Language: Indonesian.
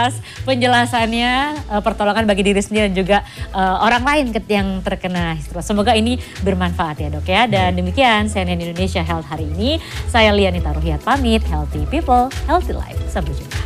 atas penjelasannya, pertolongan bagi diri sendiri dan juga orang lain yang terkena histeria. Semoga ini bermanfaat ya dok ya. Dan demikian CNN Indonesia Health hari ini. Saya Lianita Ruhyat pamit, healthy people, healthy life. Sampai jumpa.